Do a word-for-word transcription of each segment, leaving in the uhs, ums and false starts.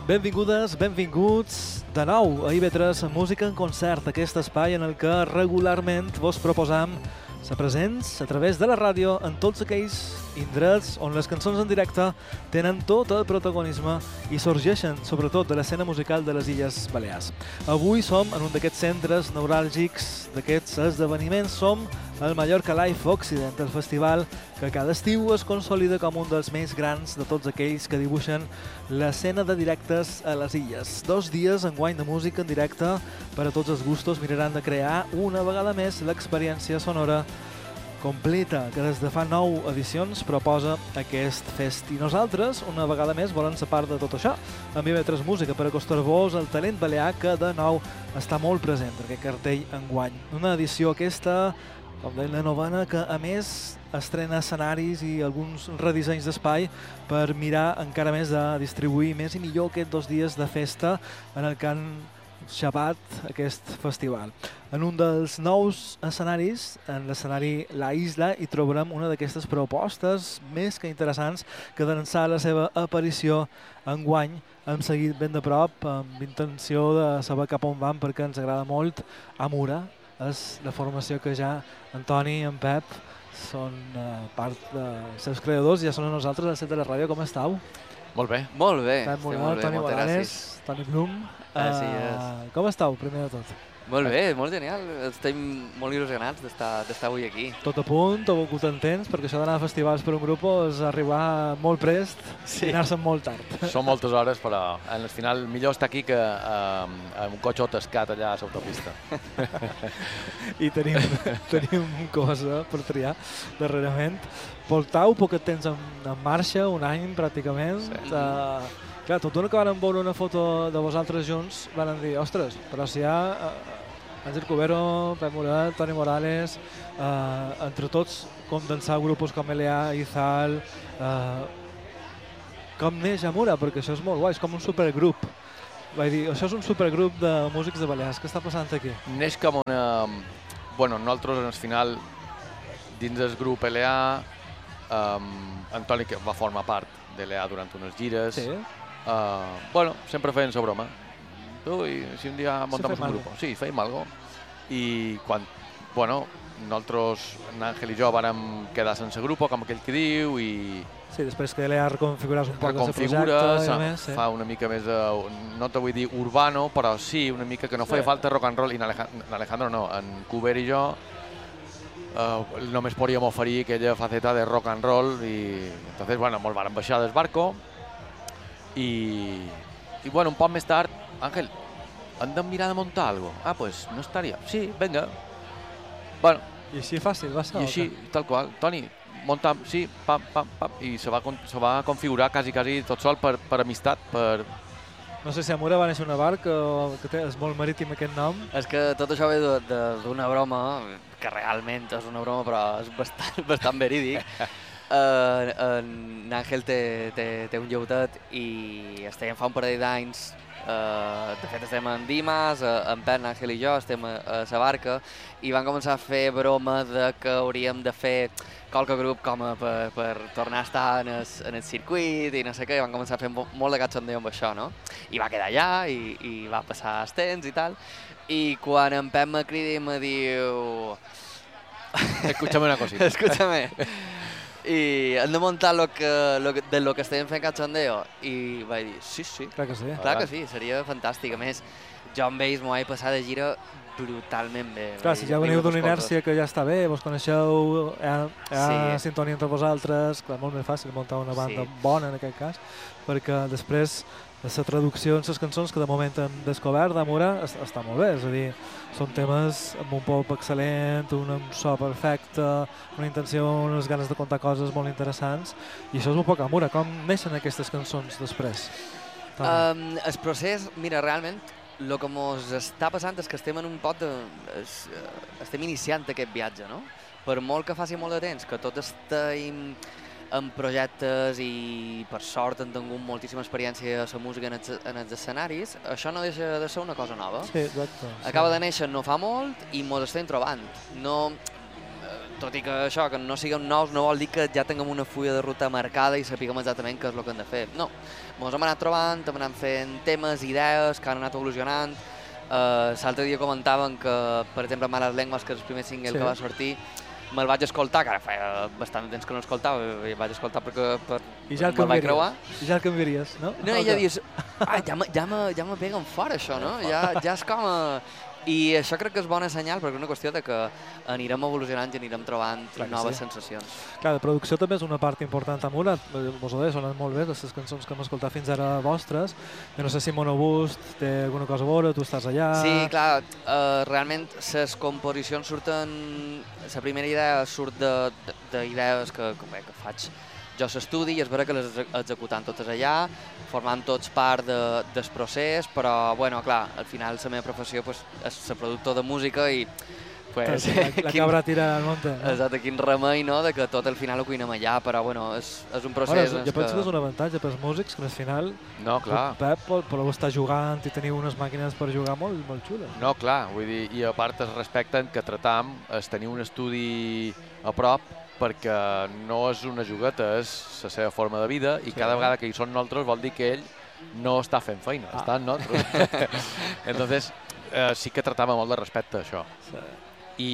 Benvingudes, benvinguts de nou a I V tres Música en Concert, aquest espai en el que regularment vos proposam ser presents a través de la ràdio en tots aquells indrets on les cançons en directe tenen tot el protagonisme i sorgeixen sobretot de l'escena musical de les Illes Balears. Avui som en un d'aquests centres neuràlgics d'aquests esdeveniments, som el Mallorca Live Occident, el festival que cada estiu es consolida com un dels més grans de tots aquells que dibuixen l'escena de directes a les illes. Dos dies enguany de música en directe per a tots els gustos miraran de crear una vegada més l'experiència sonora completa que des de fa nou edicions proposa aquest fest. I nosaltres, una vegada més, volem ser part de tot això. Amb I V tres Música per acostar-vos el talent balear que de nou està molt present en aquest cartell enguany. Una edició aquesta, com deia la novena, que a més estrena escenaris i alguns redissenys d'espai per mirar encara més de distribuir més i millor aquests dos dies de festa en el que han xapat aquest festival. En un dels nous escenaris, en l'escenari La Isla, hi trobarem una d'aquestes propostes més que interessants que d'ençà la seva aparició enguany hem seguit ben de prop amb intenció de saber cap on van perquè ens agrada molt. Amura és la formació que ja Antoni i en Pep són uh, part dels seus creadors i ja són a nosaltres al set de la ràdio. Com estàu? Molt bé. Molt bé. Pep Moral, Toni Morales, Toni Blum. Així Uh, és. com estàu, primer de tot? Molt bé, molt genial. Estem molt il·lusionats d'estar d'estar avui aquí. Tot a punt, o contents, perquè això d'anar a festivals per un grup és arribar molt prest Sí. i anar-se'n molt tard. Són moltes hores, però al final millor estar aquí que eh, amb un cotxe atascat allà a l'autopista. I tenim, tenim cosa per triar darrerament. Portau poquet temps en, en marxa, un any pràcticament. Sí. Uh, clar, tot d'una que van veure una foto de vosaltres junts, van dir, ostres, però si hi ha uh, Àngel Cubero, Pep Moral, Toni Morales, uh, entre tots condensar grupos com L A, Izal, uh, com neix Amura, perquè això és molt guai, és com un supergrup. Vaig dir, això és un supergrup de músics de Balears, què està passant aquí? Neix com una... Bueno, nosaltres, al final, dins del grup L A, um, Antoni que va formar part de L A durant unes gires. Sí. Uh, bueno, sempre feien la broma. Ui, si un dia montamos un algo. grup. Sí, fèiem algo. I quan, bueno, nosaltres, Àngel i jo, vàrem quedar sense grup, com aquell que diu, i Sí, després que l'E A reconfiguràs un poc el seu reconfigura, projecte i sa- a més, sí. fa una mica més, de, no te vull dir urbano, però sí, una mica que no feia Sí. falta rock and roll, i en Alejandro, en Alejandro no, en Cuber i jo eh, només podíem oferir aquella faceta de rock and roll, i entonces, bueno, molt vàrem baixar del barco, i, i bueno, un poc més tard, Àngel, hem de mirar de muntar algo. Ah, pues no estaria. Sí, venga. Bueno, I així fàcil va ser? i o així, què? tal qual. Toni, munta, sí, pam, pam, pam, i se va, con- se va configurar quasi, quasi tot sol per, per amistat, per... No sé si Amura va néixer una barca o que té, és molt marítim aquest nom. És que tot això ve de- de- d'una broma, que realment és una broma, però és bastant, bastant verídic. Uh, en Àngel té, té, té un lleutet i estem fa un parell d'anys. Uh, de fet, estem en Dimas, uh, en Pep, Àngel i jo, estem a, a la barca i van començar a fer broma de que hauríem de fer qualque grup com a per, per tornar a estar en el, en el circuit i no sé què, i van començar a fer mo- molt de cachondeo amb això, no? I va quedar allà i, i va passar el temps i tal, i quan en Pep me crida i me diu... Escúchame una cosita. Escúchame. I hem de muntar lo que, lo que, de lo que estem fent cachondeo. I vaig dir, sí, sí, Clar que sí. clar que sí, seria fantàstic. A més, jo amb ells m'ho vaig passar de gira brutalment bé. Clar, Vull si dir, ja vull veniu dir d'una moltes inèrcia que ja està bé, vos coneixeu, hi ha, hi ha Sí. sintonia entre vosaltres, clar, molt més fàcil muntar una banda Sí. bona en aquest cas, perquè després la traducció en les cançons que de moment hem descobert d'Amura es- està molt bé, és a dir, són temes amb un pop excel·lent, un so perfecte, una intenció, unes ganes de contar coses molt interessants, i això és un poc Amura. Com neixen aquestes cançons després? Toni? Um, el procés, mira, realment, el que ens està passant és que estem en un pot de... Es, eh, estem iniciant aquest viatge, no? Per molt que faci molt de temps, que tot estem en projectes i per sort hem tingut moltíssima experiència a la música en els, en els escenaris, això no deixa de ser una cosa nova. Sí, exacte. Acaba de néixer no fa molt i mos estem trobant. No, tot i que això, que no siguem nous, no vol dir que ja tinguem una fulla de ruta marcada i sapiguem exactament què és el que hem de fer. No, ens hem anat trobant, hem anat fent temes, idees que han anat evolucionant. Uh, L'altre dia comentaven que, per exemple, Malas Lenguas, que és el primer single sí. que va sortir, me'l vaig escoltar, que ara feia bastant temps que no l'escoltava, i el vaig escoltar perquè per, I ja el me'l vaig creuar. I ja el canviaries, no? No, i ja dius, ah, ja me, ja me, ja me peguen fora això, no? Ja, ja és com a... I això crec que és bona senyal, perquè és una qüestió de que anirem evolucionant i anirem trobant Clar noves sí. sensacions. Clar, la producció també és una part important amb una. Vos ho deia, sonen molt bé, les cançons que hem escoltat fins ara vostres. Jo no sé si Monobust té alguna cosa a veure, tu estàs allà... Sí, clar, uh, realment les composicions surten... La primera idea surt d'idees que, que, bé, que faig jo l'estudi i és vera que les executant totes allà, formant tots part de, del procés, però, bueno, clar, al final la meva professió pues, és ser productor de música i pues, la, la quin, cabra tira al monte. No? Exacte, quin remei, no?, de que tot al final ho cuinem allà, però, bueno, és, és un procés... Bueno, jo penso que... que és un avantatge pels músics, que al final no, clar. Pep podeu estar jugant i teniu unes màquines per jugar molt, molt xules. No, clar, vull dir, i a part es respecten que tratam és tenir un estudi a prop perquè no és una jugueta, és la seva forma de vida i sí. cada vegada que hi són nosaltres vol dir que ell no està fent feina, ah. està en nosaltres. Entonces, eh, sí que tratava molt de respecte això. Sí. I,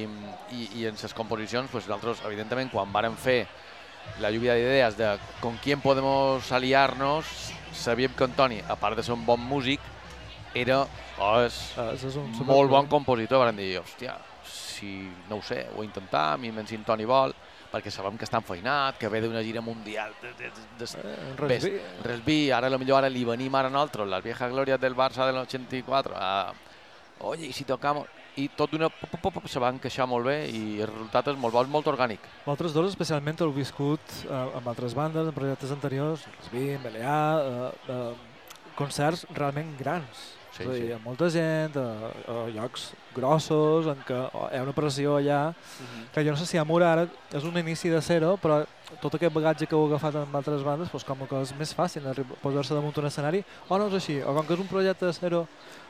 i, i en les composicions, pues, nosaltres, evidentment, quan vàrem fer la lluvia d'idees de con quién podemos aliar-nos, sabíem que Antoni, a part de ser un bon músic, era oh, és ah, és un molt bon compositor. Vam dir, hòstia, si no ho sé, ho intentam, i menys si en Toni vol, perquè sabem que està enfeinat, que ve d'una gira mundial de, de, de, de, Resví. Resví, ara potser ara li venim ara a nosaltres, les viejas glòries del Barça del ochenta-quatre, a, oye, i si tocamos... I tot d'una... se va encaixar molt bé i el resultat és molt bo, és molt orgànic. Vosaltres dos especialment heu viscut eh, amb altres bandes, en projectes anteriors, Resví, M L A, eh, eh, concerts realment grans. Sí, és a dir, sí. Hi ha molta gent, a, a llocs grossos, en què hi ha una pressió allà, uh-huh. que jo no sé si Amur ara és un inici de zero, però tot aquest bagatge que heu agafat amb altres bandes, doncs com que és més fàcil posar-se damunt un escenari, o no és així, o com que és un projecte de zero...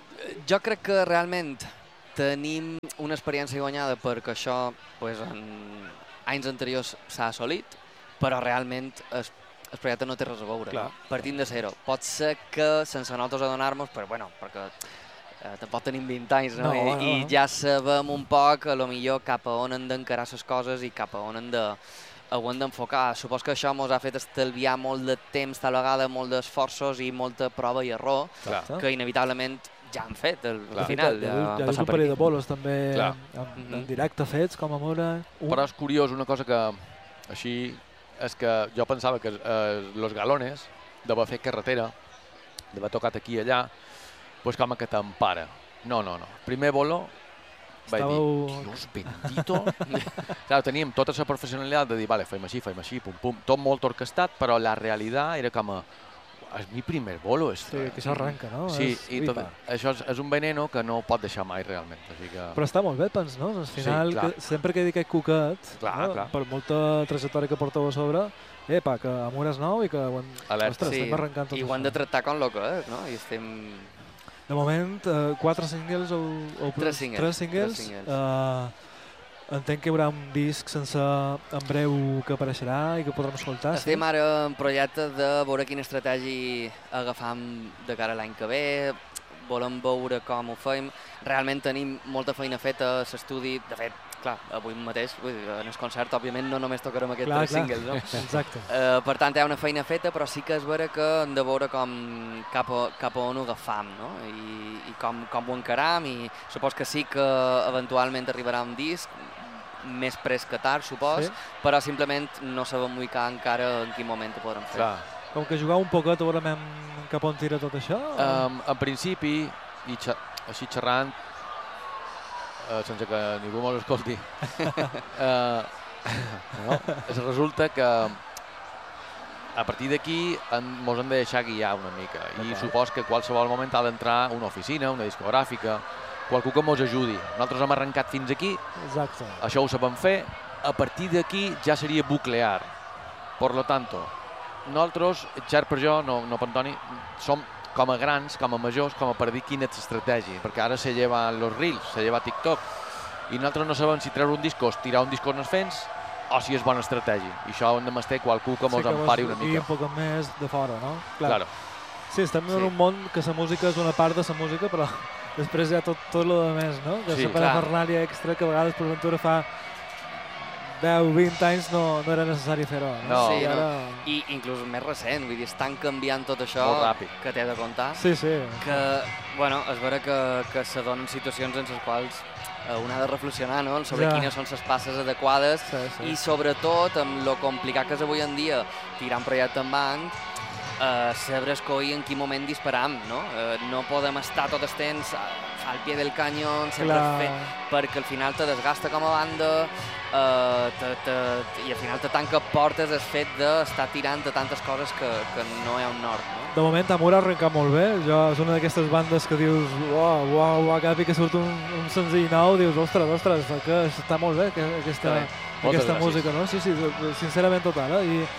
Jo crec que realment tenim una experiència guanyada perquè això pues, en anys anteriors s'ha assolit, però realment es el projecte no té res a veure, no? Partint de zero. Pot ser que sense nosaltres adonar-nos, però bueno, perquè eh, tampoc tenim vint anys, no? no, I, no, no. I ja sabem un poc, a lo millor, cap a on hem d'encarar les coses i cap a on hem de, ho hem d'enfocar. Supos que això ens ha fet estalviar molt de temps, tal vegada, molt d'esforços i molta prova i error, Clar. que inevitablement ja han fet al final. Ja, ja, ja, ja un parell de bolos també en, en, en directe fets, com a Mora. Un... Però és curiós, una cosa que així... és que jo pensava que eh, Los Galones, d'haver fet carretera, d'haver tocat aquí i allà, pues com que t'empara. No, no, no. Primer bolo, vaig Estàveu... dir, Dios bendito. Clar, teníem tota la professionalitat de dir, vale, fem així, fem així, pum, pum, tot molt orquestat, però la realitat era com a, és mi primer bolo. És... Sí, que això arranca, no? Sí, és... i tot, això és, és un veneno que no pot deixar mai realment. Així que... Però està molt bé, pens, no? Al final, sí, que, sempre que dic aquest cuquet, clar, no? clar. Per molta trajectòria que porteu a sobre, epa, que Amur és nou i que ho hem, ostres, sí, estem arrencant tot i ho hem de tractar com el que és, no? I estem... De moment, eh, quatre singles o... o tres singles. Tres singles. Tres singles. Uh, entenc que hi haurà un disc sense en breu que apareixerà i que podrem escoltar. Estem sí? ara en projecte de veure quina estratègia agafam de cara a l'any que ve, volem veure com ho fem. Realment tenim molta feina feta a l'estudi. De fet, clar, avui mateix, vull dir, en el concert, òbviament, no només tocarem aquests clar, tres clar. singles, no? Exacte. Uh, per tant, hi ha una feina feta, però sí que és vera que hem de veure com, cap, a, cap a on ho agafam, no? I, i com, com ho encaram, i supos que sí que eventualment arribarà un disc, més pres que tard, supos, sí. Però simplement no sabem ubicar encara en quin moment ho podrem fer. Clar. Com que jugar un poquet, veurem cap on tira tot això? Um, en principi, i xa així xerrant, uh, sense que ningú mos escolti, uh, no? resulta que a partir d'aquí ens hem de deixar guiar una mica i okay. supos que qualsevol moment ha d'entrar una oficina, una discogràfica, qualcú que ens ajudi. Nosaltres hem arrencat fins aquí, Exacte. Això ho sabem fer, a partir d'aquí ja seria buclear. Per lo tanto, nosaltres, Xer per jo, no, no per Antoni, som com a grans, com a majors, com a per dir quina és l'estratègia, perquè ara se lleva los reels, se lleva TikTok, i nosaltres no sabem si treure un discos, tirar un discos en els fents, o si és bona estratègia. I això hem de mestre qualcú que mos empari una mica. I un poc més de fora, no? Claro. Sí, estem en un món que la música és una part de la música, però després hi ha tot tot lo de més, no? Que la parafernàlia extra que a vegades per ventura fa deu, vint anys no, no era necessari fer-ho. No? No. Sí, ara... no. I inclús més recent, vull dir, estan canviant tot això que t'he de contar. Sí, sí. Que, bueno, és vera que, que se donen situacions en les quals un ha de reflexionar, no?, sobre ja. quines són les passes adequades sí, sí. I sobretot amb lo complicat que és avui en dia tirar un projecte en banc, eh, saber escollir en quin moment disparam, no? Eh, no podem estar tot el temps al pie del canyó, sempre fent, perquè al final te desgasta com a banda, eh, te, te, i al final te tanca portes el fet d'estar tirant de tantes coses que, que no hi ha un nord, no? De moment Amor ha arrencat molt bé, jo, és una d'aquestes bandes que dius uau, uau, uau, cada que surt un, un senzill nou, dius ostres, ostres, que està molt bé aquesta, aquesta música, no? Sí, sí, sincerament total, eh? I,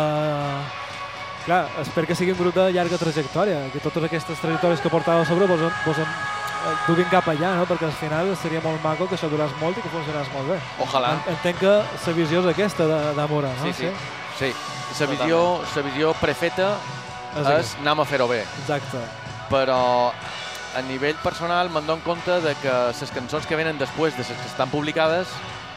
uh, clar, espero que sigui un grup de llarga trajectòria, que totes aquestes trajectòries que portava a sobre vos, vos duguin cap allà, no? Perquè al final seria molt maco que això duràs molt i que funcionàs molt bé. Ojalà. Entenc que la visió és aquesta d'Amora, no? Sí, sí. Sí, la visió, la visió prefeta és anem a fer-ho bé. Exacte. Però a nivell personal me'n dono compte de que les cançons que venen després de les que estan publicades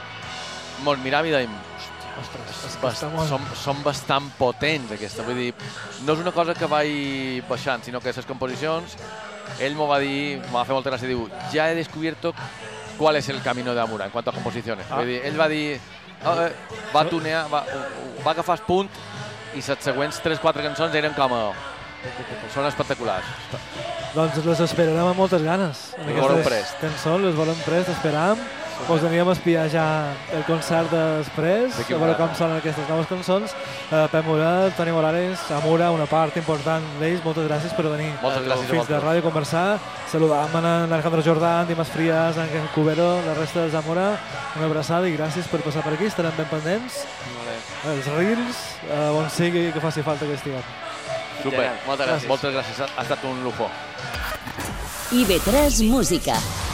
mos miram i dèiem ostres, bast són, són bastant potents aquesta, vull dir, no és una cosa que vaig baixant, sinó que les composicions ell m'ho va dir, m'ho va fer molta gràcia, diu, ja he descubierto cuál es el camino de Amura en cuanto a composiciones. Ah. Vull dir, ell va dir, oh, eh, va tunear, va, va agafar el punt i les següents tres quatre cançons eren com a... són espectaculars. Doncs les esperarem amb moltes ganes. Les volem prest. Cançons, les volem prest, esperam. Us anirem a espiar ja el concert després, a veure com sonen aquestes noves cançons. Uh, Pep Moret, Toni Morales, Amura, una part important d'ells. Moltes gràcies per venir fins de ràdio a conversar. Saludam a Alejandro Jordán, Dimas Frías, Ángel Cubero, la resta dels Amura. Una abraçada i gràcies per passar per aquí. Estarem ben pendents. Els Reels, uh, on sigui que faci falta que estiguem. Super, moltes gràcies. Moltes gràcies, ha estat un lujo. I ve tres Música.